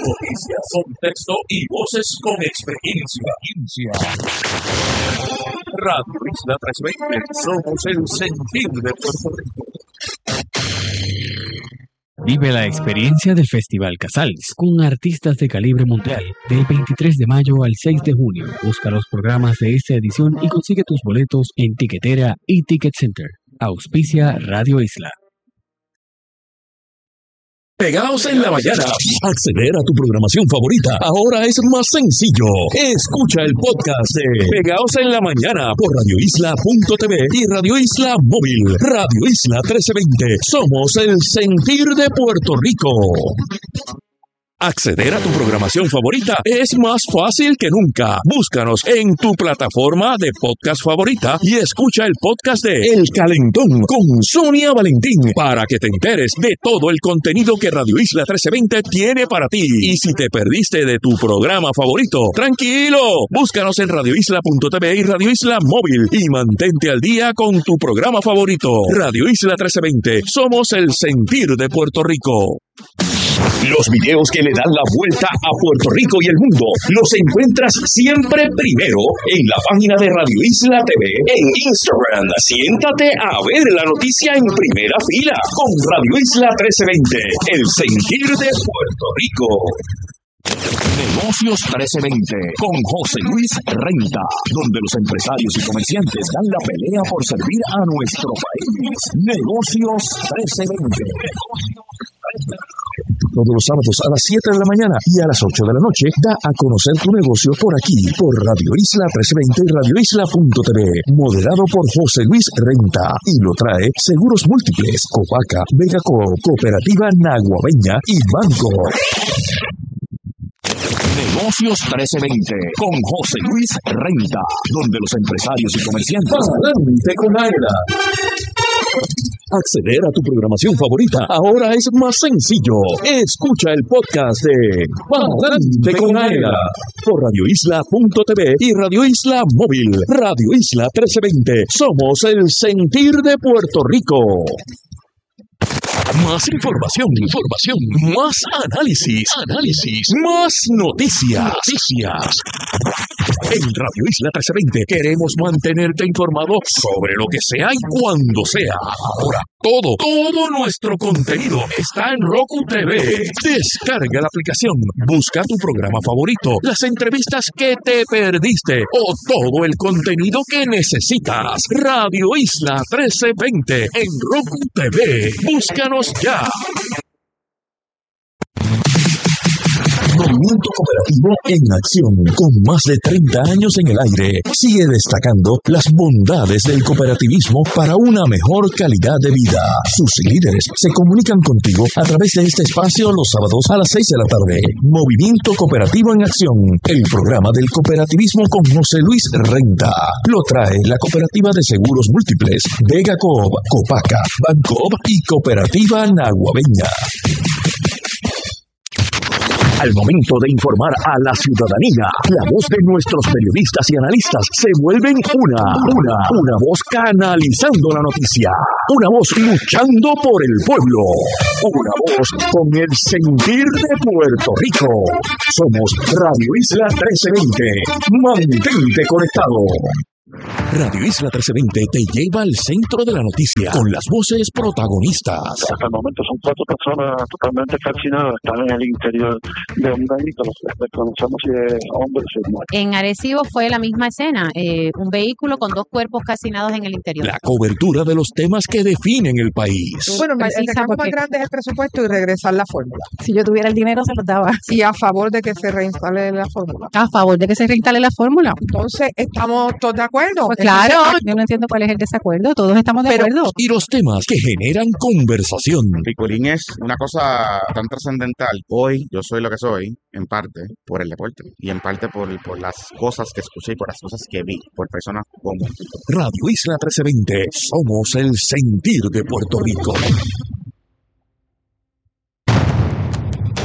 Noticias, contexto y voces con experiencia. Radio Isla 320, somos el sentir de Puerto Rico. Vive la experiencia del Festival Casals con artistas de calibre mundial del 23 de mayo al 6 de junio. Busca los programas de esta edición y consigue tus boletos en Tiquetera y Ticket Center. Auspicia Radio Isla. Pegaos en la mañana. Acceder a tu programación favorita ahora es más sencillo. Escucha el podcast de Pegaos en la mañana por radioisla.tv y Radio Isla Móvil. Radio Isla 1320. Somos el sentir de Puerto Rico. Acceder a tu programación favorita es más fácil que nunca. Búscanos en tu plataforma de podcast favorita y escucha el podcast de El Calentón con Sonia Valentín para que te enteres de todo el contenido que Radio Isla 1320 tiene para ti. Y si te perdiste de tu programa favorito, tranquilo, búscanos en radioisla.tv y Radio Isla Móvil y mantente al día con tu programa favorito. Radio Isla 1320, somos el sentir de Puerto Rico. Los videos que le dan la vuelta a Puerto Rico y el mundo los encuentras siempre primero en la página de Radio Isla TV en Instagram. Siéntate a ver la noticia en primera fila con Radio Isla 1320, el sentir de Puerto Rico. Negocios 1320 con José Luis Renta, donde los empresarios y comerciantes dan la pelea por servir a nuestro país. Negocios 1320. Todos los sábados a las 7 de la mañana y a las 8 de la noche da a conocer tu negocio por aquí, por Radio Isla 1320 y radioisla.tv. Moderado por José Luis Renta y lo trae Seguros Múltiples, Copaca, Vegaco, Cooperativa Naguabeña y Banco. Negocios 1320 con José Luis Renta, donde los empresarios y comerciantes adelante con AELA. Acceder a tu programación favorita ahora es más sencillo. Escucha el podcast de Adelante con AELA por radioisla.tv y Radio Isla Móvil. Radio Isla 1320, somos el sentir de Puerto Rico. Más información, más análisis, más noticias. En Radio Isla 1320 queremos mantenerte informado sobre lo que sea y cuando sea. Ahora, todo nuestro contenido está en Roku TV. Descarga la aplicación, busca tu programa favorito, las entrevistas que te perdiste o todo el contenido que necesitas. Radio Isla 1320 en Roku TV. Búscanos ya. Movimiento Cooperativo en acción, con más de 30 años en el aire, sigue destacando las bondades del cooperativismo para una mejor calidad de vida. Sus líderes se comunican contigo a través de este espacio los sábados a las 6 de la tarde. Movimiento Cooperativo en acción, el programa del cooperativismo con José Luis Renta. Lo trae la Cooperativa de Seguros Múltiples, Vegaco, Copaca, Bancoop y Cooperativa Naguabeña. Al momento de informar a la ciudadanía, la voz de nuestros periodistas y analistas se vuelven una voz canalizando la noticia, una voz luchando por el pueblo, una voz con el sentir de Puerto Rico. Somos Radio Isla 1320. Mantente conectado. Radio Isla 1320 te lleva al centro de la noticia con las voces protagonistas. Hasta el momento son 4 personas totalmente calcinadas, están en el interior de un vehículo. Desconocemos si es hombre o si es mujer. En Arecibo fue la misma escena, un vehículo con 2 cuerpos calcinados en el interior. La cobertura de los temas que definen el país. Bueno, el reclamo más grande es el presupuesto y regresar la fórmula. Si yo tuviera el dinero se lo daba. Y a favor de que se reinstale la fórmula. A favor de que se reinstale la fórmula. Entonces, estamos todos de acuerdo. Pues claro, yo no entiendo cuál es el desacuerdo, todos estamos de acuerdo. Y los temas que generan conversación. Picolín es una cosa tan trascendental. Hoy yo soy lo que soy, en parte, por el deporte. Y en parte por las cosas que escuché y por las cosas que vi, por personas como Radio Isla 1320, somos el sentir de Puerto Rico.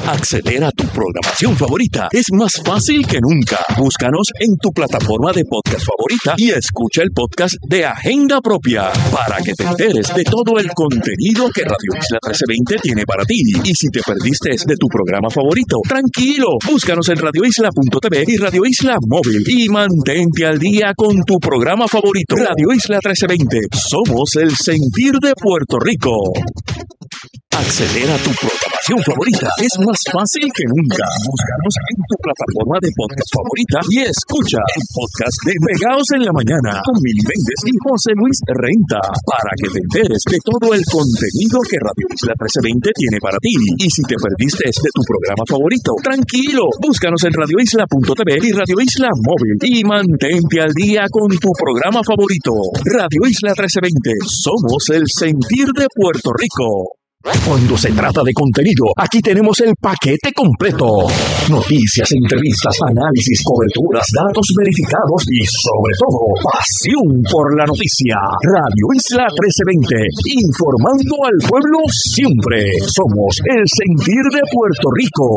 Acceder a tu programación favorita es más fácil que nunca. Búscanos en tu plataforma de podcast favorita y escucha el podcast de Agenda Propia para que te enteres de todo el contenido que Radio Isla 1320 tiene para ti. Y si te perdiste de tu programa favorito, tranquilo, búscanos en radioisla.tv y Radio Isla Móvil y mantente al día con tu programa favorito. Radio Isla 1320, somos el sentir de Puerto Rico. Acceder a tu programación favorita es más fácil que nunca. Búscanos en tu plataforma de podcast favorita y escucha el podcast de Pegaos en la Mañana con Mili Méndez y José Luis Renta para que te enteres de todo el contenido que Radio Isla 1320 tiene para ti. Y si te perdiste de tu programa favorito, tranquilo, búscanos en radioisla.tv y Radio Isla Móvil y mantente al día con tu programa favorito. Radio Isla 1320, somos el sentir de Puerto Rico. Cuando se trata de contenido, aquí tenemos el paquete completo. Noticias, entrevistas, análisis, coberturas, datos verificados y, sobre todo, pasión por la noticia. Radio Isla 1320, informando al pueblo siempre. Somos el sentir de Puerto Rico.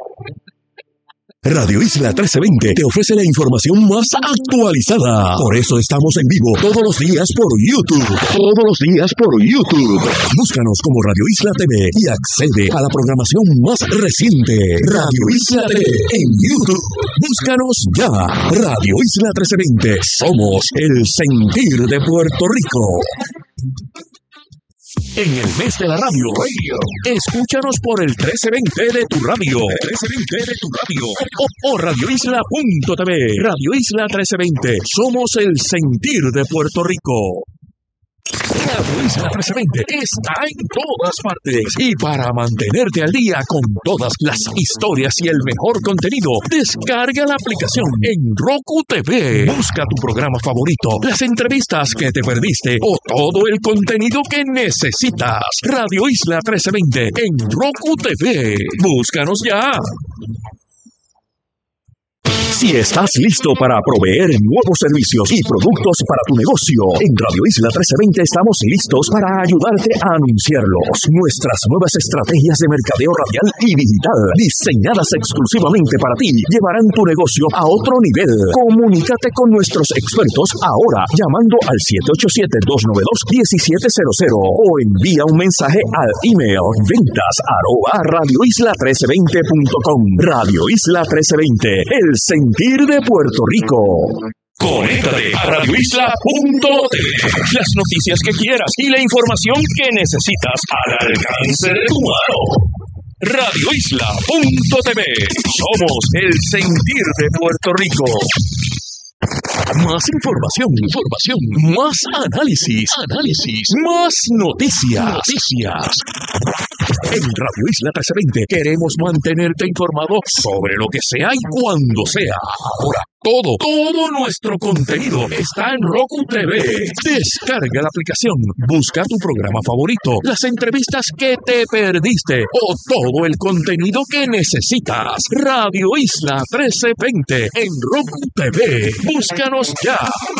Radio Isla 1320 te ofrece la información más actualizada. Por eso estamos en vivo todos los días por YouTube. Todos los días por YouTube. Búscanos como Radio Isla TV y accede a la programación más reciente. Radio Isla TV en YouTube. Búscanos ya. Radio Isla 1320. Somos el sentir de Puerto Rico. En el mes de la radio, escúchanos por el 1320 de tu radio, 1320 de tu radio, o radioisla.tv. Radio Isla 1320, somos el sentir de Puerto Rico. Radio Isla 1320 está en todas partes y para mantenerte al día con todas las historias y el mejor contenido, descarga la aplicación en Roku TV. Busca tu programa favorito, las entrevistas que te perdiste o todo el contenido que necesitas. Radio Isla 1320 en Roku TV. Búscanos ya. Si estás listo para proveer nuevos servicios y productos para tu negocio, en Radio Isla 1320 estamos listos para ayudarte a anunciarlos. Nuestras nuevas estrategias de mercadeo radial y digital, diseñadas exclusivamente para ti, llevarán tu negocio a otro nivel. Comunícate con nuestros expertos ahora llamando al 787-292-1700 o envía un mensaje al email ventas@radioisla1320.com. Radio Isla 1320, el sentir de Puerto Rico. Conéctate a radioisla.tv. Las noticias que quieras y la información que necesitas al alcance de tu mano. Radioisla.tv. Somos el sentir de Puerto Rico. Más información, más análisis, más noticias. En Radio Isla 1320 queremos mantenerte informado sobre lo que sea y cuando sea. Ahora, todo nuestro contenido está en Roku TV. Descarga la aplicación, busca tu programa favorito, las entrevistas que te perdiste o todo el contenido que necesitas. Radio Isla 1320 en Roku TV. Búscanos ya.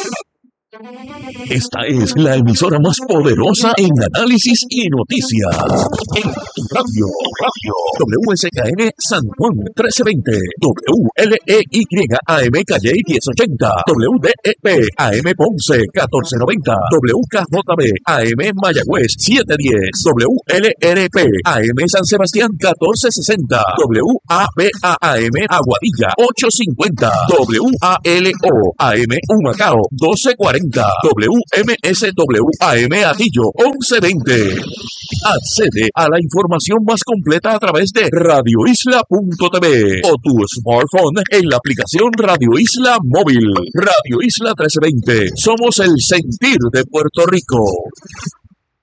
Esta es la emisora más poderosa en análisis y noticias. En tu radio, WSKN San Juan 1320, WLEY AM Calley 1080, WDEP AM Ponce 1490, WKJB AM Mayagüez 710, WLRP AM San Sebastián 1460, WABA AM Aguadilla 850, WALO AM Humacao 1240, WMSW-AM Atillo 1120. Accede a la información más completa a través de radioisla.tv o tu smartphone en la aplicación Radio Isla Móvil. Radio Isla 1320. Somos el sentir de Puerto Rico.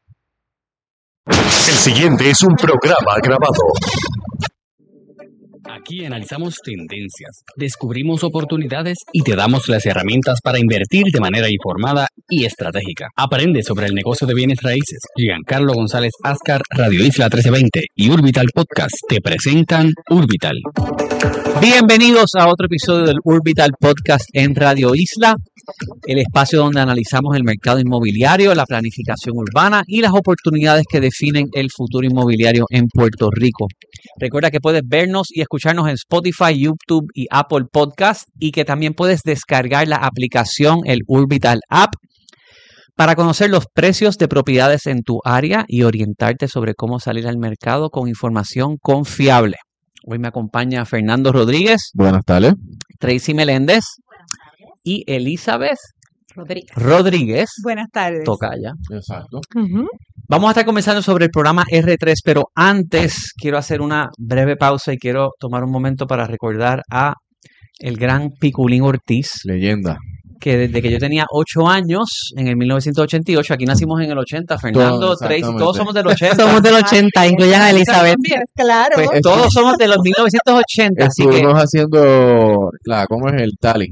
El siguiente es un programa grabado. Aquí analizamos tendencias, descubrimos oportunidades y te damos las herramientas para invertir de manera informada y estratégica. Aprende sobre el negocio de bienes raíces. Giancarlo González Ascar, Radio Isla 1320 y Urbital Podcast te presentan Urbital. Bienvenidos a otro episodio del Urbital Podcast en Radio Isla, el espacio donde analizamos el mercado inmobiliario, la planificación urbana y las oportunidades que definen el futuro inmobiliario en Puerto Rico. Recuerda que puedes vernos y escucharnos en Spotify, YouTube y Apple Podcast y que también puedes descargar la aplicación, el Urbital App, para conocer los precios de propiedades en tu área y orientarte sobre cómo salir al mercado con información confiable. Hoy me acompaña Fernando Rodríguez. Buenas tardes. Tracy Meléndez y Elizabeth Rodríguez. Rodríguez. Buenas tardes. Tocaya. Exacto. Vamos a estar comenzando sobre el programa R3, pero antes quiero hacer una breve pausa y quiero tomar un momento para recordar a el gran Piculín Ortiz, Leyenda. que desde que yo tenía 8 años, en el 1988, aquí nacimos en el 80, Fernando, Tracy, todos somos del 80. Somos del 80, incluyan a Elizabeth. Claro. Pues todos somos de los 1980, así que Estuvimos haciendo, ¿cómo es el tally?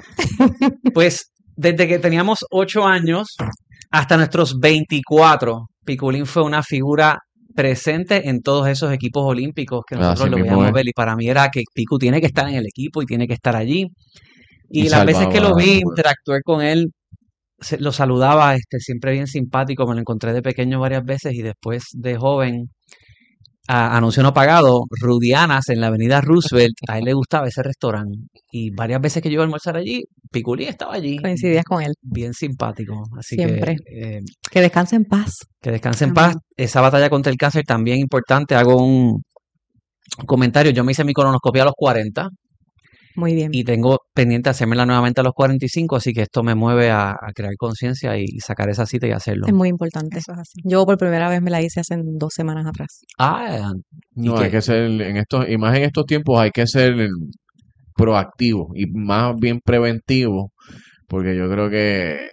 pues desde que teníamos 8 años hasta nuestros 24, Piculín fue una figura presente en todos esos equipos olímpicos que nosotros Así lo mismo veíamos es. ver, y para mí era que Picu tiene que estar en el equipo y tiene que estar allí. Y Y las veces que lo salvaba, vi, pues. interactué con él, lo saludaba, siempre bien simpático, me lo encontré de pequeño varias veces y después de joven, a anuncio no pagado, Rudianas en la avenida Roosevelt, a él le gustaba ese restaurante y varias veces que yo iba a almorzar allí, Piculín estaba allí. Coincidías con él. Bien simpático, así Siempre. que Que descanse en paz. que descanse en paz. Esa batalla contra el cáncer también importante. Hago un comentario. Yo me hice mi colonoscopia a los 40 Muy bien. y tengo pendiente hacérmela nuevamente a los 45, así que esto me mueve a crear conciencia y sacar esa cita y hacerlo. Es muy importante. Eso es así. Yo por primera vez me la hice hace 2 semanas atrás. Ah, No, qué? hay que ser, y más en estos tiempos hay que ser proactivo y más bien preventivo, porque yo creo que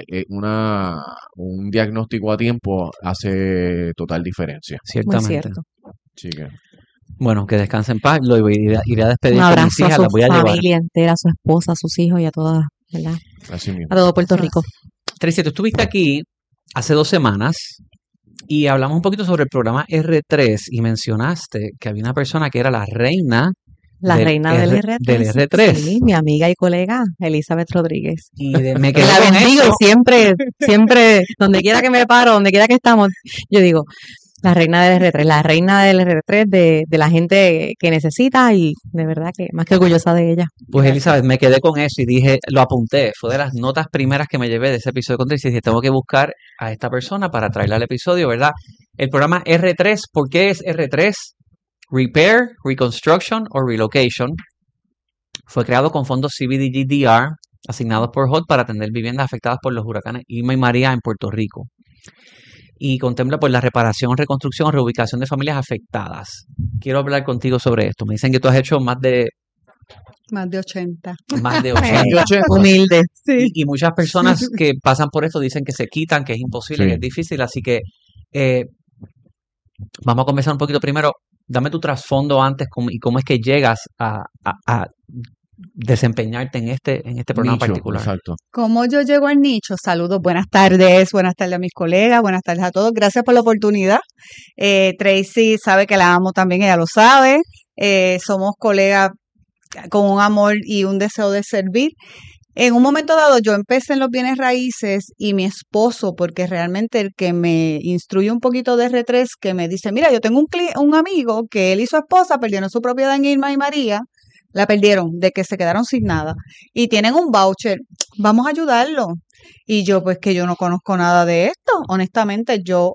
un diagnóstico a tiempo hace total diferencia. Muy ciertamente. cierto. Así que, Bueno, que descanse en paz. Lo iré a despedir Un con mis abrazo a hijas, su las voy a llevar. familia entera, a su esposa, a sus hijos y a todas, ¿verdad? así mismo. A todo Puerto Rico. Tracy, tú estuviste aquí hace 2 semanas y hablamos un poquito sobre el programa R3 y mencionaste que había una persona que era la reina La del reina del R3. del R3. Sí, mi amiga y colega, Elizabeth Rodríguez. Y me Que quedé la con bendigo eso. y siempre, donde quiera que me paro, donde quiera que estamos, yo digo, la reina del R3, la reina del R3 de la gente que necesita y de verdad que más que orgullosa de ella. Pues Elizabeth, me quedé con eso y dije, lo apunté, fue de las notas primeras que me llevé de ese episodio con Tracy y dije, tengo que buscar a esta persona para traerla al episodio, ¿verdad? El programa R3, ¿por qué es R3? Repair, Reconstruction o Relocation. Fue creado con fondos CBDG-DR asignados por HUD para atender viviendas afectadas por los huracanes Irma y María en Puerto Rico. Y contempla pues la reparación, reconstrucción o reubicación de familias afectadas. Quiero hablar contigo sobre esto. Me dicen que tú has hecho más de Más de 80. 80. Humilde. Sí. Y muchas personas que pasan por esto dicen que se quitan, que es imposible, Sí. que es difícil. Así que vamos a comenzar un poquito primero. Dame tu trasfondo antes y cómo es que llegas a desempeñarte en este programa Nicho, particular. exacto. ¿Cómo yo llego al nicho? Saludos, buenas tardes a mis colegas, buenas tardes a todos. Gracias por la oportunidad. Tracy sabe que la amo también, ella lo sabe. Somos colegas con un amor y un deseo de servir. En un momento dado yo empecé en los bienes raíces y mi esposo, porque realmente el que me instruye un poquito de R3, que me dice, mira, yo tengo un amigo que él y su esposa perdieron su propiedad en Irma y María, la perdieron, de que se quedaron sin nada, y tienen un voucher, vamos a ayudarlo. Y yo, pues que yo no conozco nada de esto, honestamente, yo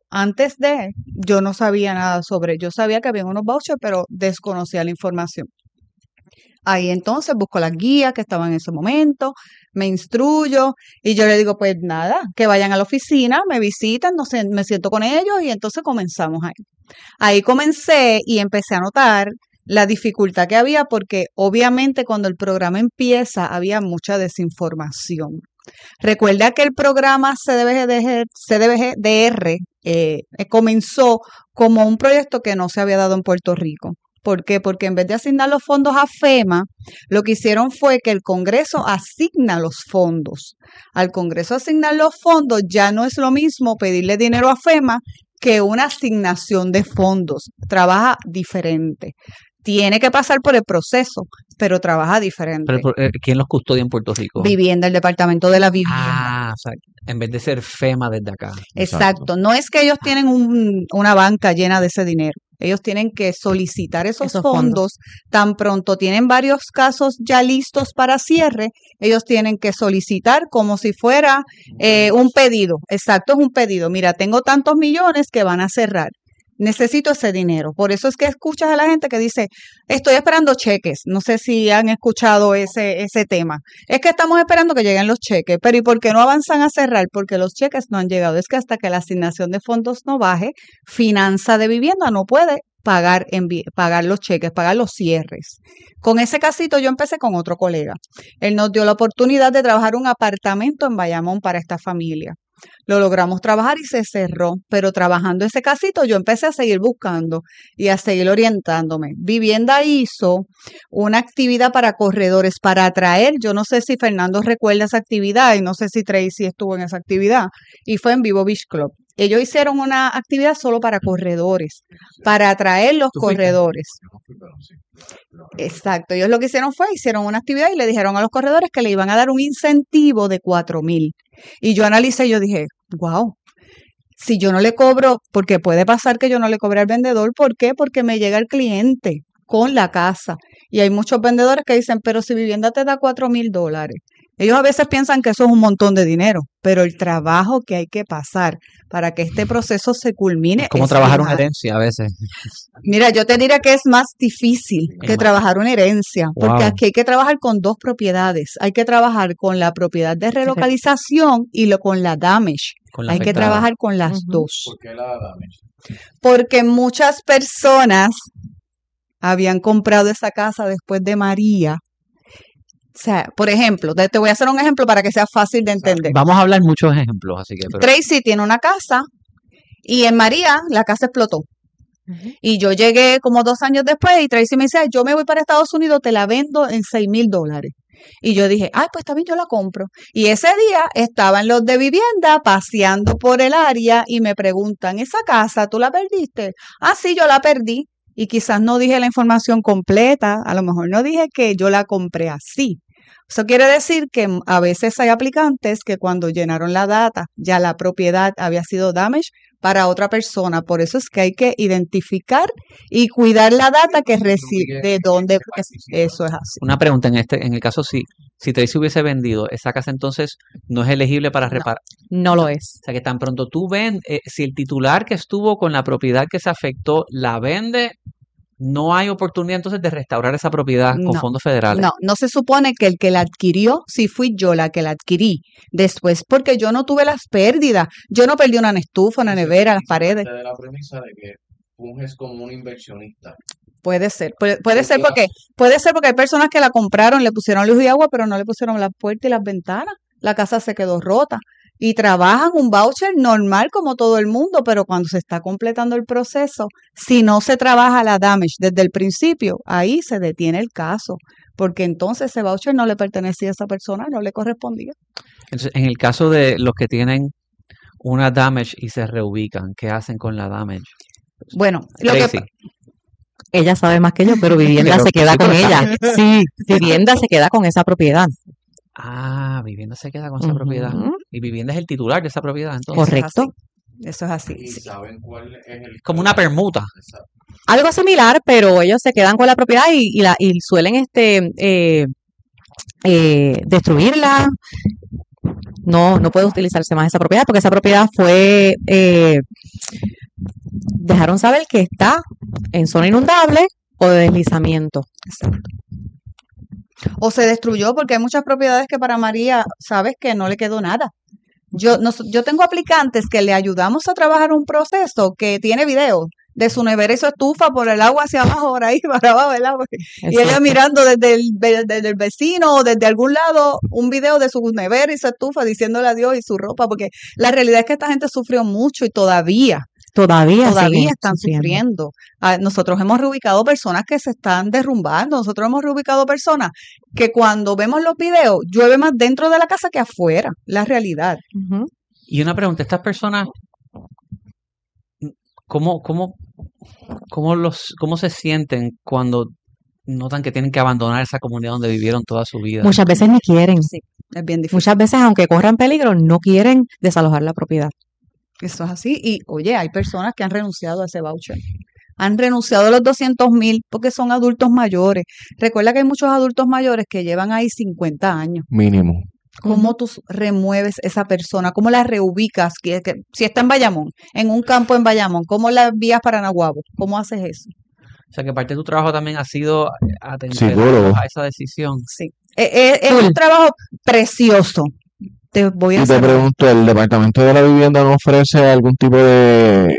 no sabía nada yo sabía que había unos vouchers, pero desconocía la información. Ahí entonces busco las guías que estaban en ese momento, me instruyo y yo le digo, pues nada, que vayan a la oficina, me visitan, no sé, me siento con ellos y entonces comenzamos ahí. Ahí comencé y empecé a notar la dificultad que había porque obviamente cuando el programa empieza había mucha desinformación. Recuerda que el programa CDBG-DR comenzó como un proyecto que no se había dado en Puerto Rico. ¿Por qué? Porque en vez de asignar los fondos a FEMA, lo que hicieron fue que el Congreso asigna los fondos. Al Congreso asignar los fondos ya no es lo mismo pedirle dinero a FEMA que una asignación de fondos. Trabaja diferente. Tiene que pasar por el proceso, pero trabaja diferente. Pero, ¿quién los custodia en Puerto Rico? Vivienda, el Departamento de la Vivienda. Ah, o sea, en vez de ser FEMA desde acá. Exacto. No es que ellos tienen una banca llena de ese dinero. Ellos tienen que solicitar esos fondos. Tan pronto tienen varios casos ya listos para cierre, ellos tienen que solicitar como si fuera un pedido. Exacto, es un pedido. Mira, tengo tantos millones que van a cerrar. Necesito ese dinero. Por eso es que escuchas a la gente que dice, estoy esperando cheques. No sé si han escuchado ese tema. Es que estamos esperando que lleguen los cheques. Pero ¿y por qué no avanzan a cerrar? Porque los cheques no han llegado. Es que hasta que la asignación de fondos no baje, Finanza de Vivienda no puede pagar los cheques, pagar los cierres. Con ese casito yo empecé con otro colega. Él nos dio la oportunidad de trabajar un apartamento en Bayamón para esta familia. Lo logramos trabajar y se cerró, pero trabajando ese casito yo empecé a seguir buscando y a seguir orientándome. Vivienda hizo una actividad para corredores, para atraer, yo no sé si Fernando recuerda esa actividad y no sé si Tracy estuvo en esa actividad, y fue en Vivo Beach Club. Ellos hicieron una actividad solo para corredores, para atraer los corredores. Exacto, ellos lo que hicieron una actividad y le dijeron a los corredores que le iban a dar un incentivo de 4,000. Y yo analicé y yo dije, wow, si yo no le cobro, porque puede pasar que yo no le cobre al vendedor, ¿por qué? Porque me llega el cliente con la casa. Y hay muchos vendedores que dicen, pero si Vivienda te da $4,000. Ellos a veces piensan que eso es un montón de dinero, pero el trabajo que hay que pasar para que este proceso se culmine. Es como trabajar una herencia a veces. Mira, yo te diría que es más difícil que trabajar una herencia, porque aquí hay que trabajar con dos propiedades. Hay que trabajar con la propiedad de relocalización y con la damage. Hay que trabajar con las dos. ¿Por qué la damage? Porque muchas personas habían comprado esa casa después de María. O sea, por ejemplo, te voy a hacer un ejemplo para que sea fácil de entender. Vamos a hablar muchos ejemplos, así que... Tracy tiene una casa y en María la casa explotó. Y yo llegué como 2 años después y Tracy me dice, yo me voy para Estados Unidos, te la vendo en $6,000. Y yo dije, pues está bien, yo la compro. Y ese día estaban los de vivienda paseando por el área y me preguntan, ¿esa casa tú la perdiste? Ah, sí, yo la perdí. Y quizás no dije la información completa, a lo mejor no dije que yo la compré así. Eso quiere decir que a veces hay aplicantes que cuando llenaron la data, ya la propiedad había sido damage para otra persona. Por eso es que hay que identificar y cuidar la data que recibe, de dónde eso es así. Una pregunta, en el caso si Tracy hubiese vendido esa casa, entonces no es elegible para reparar. No lo es. O sea que tan pronto tú si el titular que estuvo con la propiedad que se afectó la vende, no hay oportunidad entonces de restaurar esa propiedad con fondos federales. No se supone que el que la adquirió, si fui yo la que la adquirí después, porque yo no tuve las pérdidas. Yo no perdí una estufa, una nevera, las paredes. De la premisa de que funges como un inversionista. Puede ser porque hay personas que la compraron, le pusieron luz y agua, pero no le pusieron las puertas y las ventanas. La casa se quedó rota. Y trabajan un voucher normal como todo el mundo, pero cuando se está completando el proceso, si no se trabaja la damage desde el principio, ahí se detiene el caso, porque entonces ese voucher no le pertenecía a esa persona, no le correspondía. Entonces, en el caso de los que tienen una damage y se reubican, ¿qué hacen con la damage? Bueno, ella sabe más que yo, pero Vivienda se queda con ella. Sí, Vivienda se queda con esa propiedad. Ah, Vivienda se queda con esa propiedad. Y Vivienda es el titular de esa propiedad, entonces. Correcto. Eso es así. ¿Y saben cuál es el... Como una permuta. Exacto. Algo similar, pero ellos se quedan con la propiedad y suelen destruirla. No puede utilizarse más esa propiedad porque esa propiedad fue... dejaron saber que está en zona inundable o de deslizamiento. Exacto. O se destruyó porque hay muchas propiedades que para María, sabes que no le quedó nada. Yo tengo aplicantes que le ayudamos a trabajar un proceso que tiene video de su nevera y su estufa por el agua hacia abajo, por ahí, para abajo del agua. Y ella mirando desde el vecino o desde algún lado un video de su nevera y su estufa diciéndole adiós y su ropa, porque la realidad es que esta gente sufrió mucho y todavía todavía están sufriendo. Nosotros hemos reubicado personas que se están derrumbando, nosotros hemos reubicado personas que cuando vemos los videos llueve más dentro de la casa que afuera, la realidad. Ujú. Y una pregunta, estas personas, ¿cómo se sienten cuando notan que tienen que abandonar esa comunidad donde vivieron toda su vida? Muchas veces ni quieren. Sí, es bien difícil. Muchas veces, aunque corran peligro, no quieren desalojar la propiedad. Eso es así. Y oye, hay personas que han renunciado a ese voucher. Han renunciado a los 200,000 porque son adultos mayores. Recuerda que hay muchos adultos mayores que llevan ahí 50 años. Mínimo. ¿Cómo tú remueves esa persona? ¿Cómo la reubicas? Si está en Bayamón, en un campo en Bayamón, ¿cómo la envías para Naguabo? ¿Cómo haces eso? O sea, que parte de tu trabajo también ha sido Psicólogo. a esa decisión. Sí. Es un trabajo precioso. Te voy a Y te hacer. pregunto, ¿el Departamento de la Vivienda no ofrece algún tipo de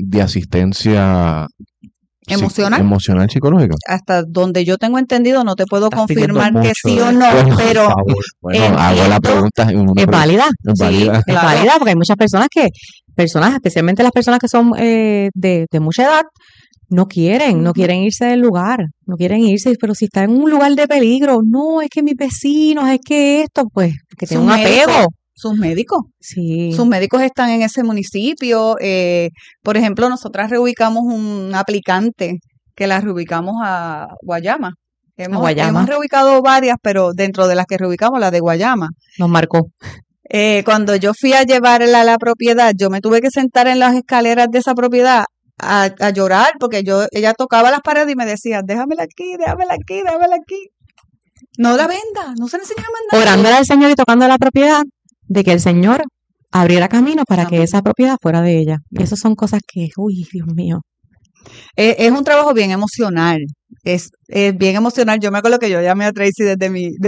asistencia ¿Emocional? psicológica? Hasta donde yo tengo entendido, no te puedo Estás pidiendo confirmar que mucho, sí o no, Bueno, pero por favor. Bueno, hago la entiendo. pregunta. Es válida. Es válida. Es Claro. válida porque hay muchas personas, especialmente las personas que son de mucha edad, no quieren irse del lugar, no quieren irse, pero si está en un lugar de peligro, no, es que mis vecinos, es que esto, pues, que tiene un apego. Sus médicos. Sí. Sus médicos están en ese municipio. Por ejemplo, nosotras reubicamos un aplicante que la reubicamos a Guayama. Hemos reubicado varias, pero dentro de las que reubicamos, la de Guayama. Nos marcó. Cuando yo fui a llevarla a la propiedad, yo me tuve que sentar en las escaleras de esa propiedad a llorar porque ella tocaba las paredes y me decía, déjamela aquí, déjamela aquí, déjamela aquí. No la venda, no se le enseña más nada. Orándole al Señor y tocando la propiedad de que el Señor abriera camino para que esa propiedad fuera de ella. Y esas son cosas que, uy, Dios mío. Es un trabajo bien emocional. Es bien emocional. Yo me acuerdo que yo llamé a Tracy desde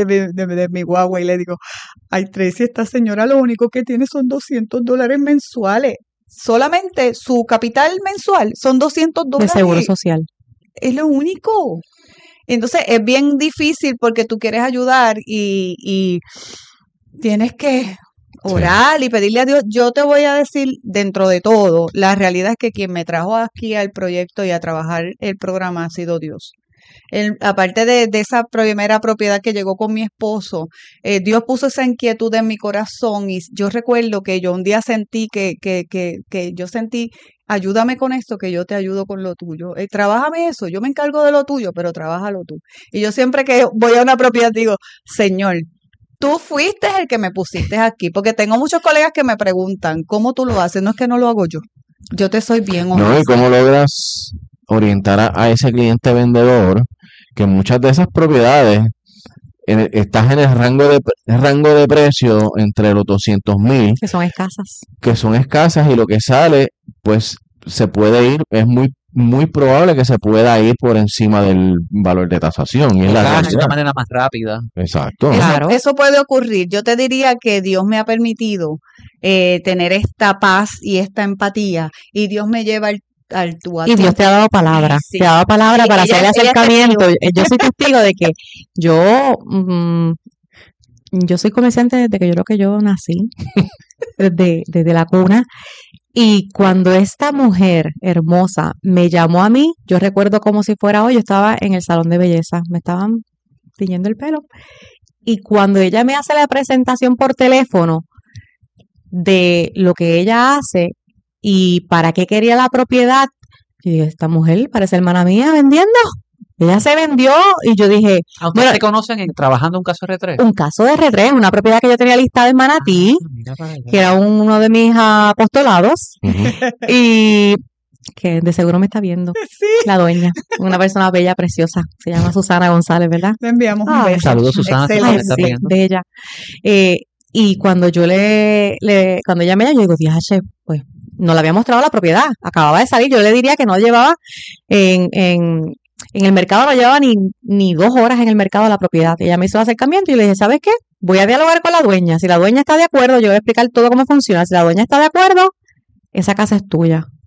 mi guagua y le digo, ay Tracy, esta señora lo único que tiene son $200 mensuales. Solamente su capital mensual son $200. De seguro social. Es lo único. Entonces es bien difícil porque tú quieres ayudar y tienes que orar y pedirle a Dios. Yo te voy a decir, dentro de todo, la realidad es que quien me trajo aquí al proyecto y a trabajar el programa ha sido Dios. Aparte de esa primera propiedad que llegó con mi esposo, Dios puso esa inquietud en mi corazón y yo recuerdo que yo un día sentí que yo sentí, ayúdame con esto, que yo te ayudo con lo tuyo. Trabájame eso, yo me encargo de lo tuyo, pero trabájalo tú. Y yo siempre que voy a una propiedad digo, Señor, tú fuiste el que me pusiste aquí, porque tengo muchos colegas que me preguntan, ¿cómo tú lo haces? No es que no lo hago yo. Yo te soy bien honesta. No, ¿y cómo logras orientar a ese cliente vendedor que muchas de esas propiedades estás en el rango de precio entre los 200,000, Que son escasas. que son escasas, y lo que sale, pues se puede ir, es muy probable que se pueda ir por encima del valor de tasación. Y es la De una realidad. manera más rápida. Exacto. Claro. Eso puede ocurrir. Yo te diría que Dios me ha permitido tener esta paz y esta empatía y Dios me lleva al tú a Y tú. Dios te ha dado palabra. Sí. Te ha dado palabra Sí, para ella- hacer el ella es acercamiento. Yo soy testigo de que yo soy comerciante desde que yo creo que yo nací, desde la cuna. Y cuando esta mujer hermosa me llamó a mí, yo recuerdo como si fuera hoy, yo estaba en el salón de belleza, me estaban tiñendo el pelo. Y cuando ella me hace la presentación por teléfono de lo que ella hace y para qué quería la propiedad, yo dije, esta mujer parece hermana mía vendiendo. Ella se vendió y yo dije, ¿A ustedes bueno, se conocen trabajando un caso R3? un caso de R3, una propiedad que yo tenía listada en Manatí, Mira para allá. que era uno de mis apostolados, Ujú. y que de seguro me está viendo la dueña, una persona bella, preciosa, se llama Susana González, ¿verdad? Le enviamos un Ay, beso. Saludos, Susana, si Excelente. nos está Sí, viendo. bella. Y cuando yo cuando ella me llamó, yo digo, diache, pues no le había mostrado la propiedad, acababa de salir, yo le diría que no llevaba en el mercado, no llevaba ni 2 horas en el mercado la propiedad. Ella me hizo el acercamiento y le dije, ¿sabes qué? Voy a dialogar con la dueña. Si la dueña está de acuerdo, yo voy a explicar todo cómo funciona. Si la dueña está de acuerdo, esa casa es tuya.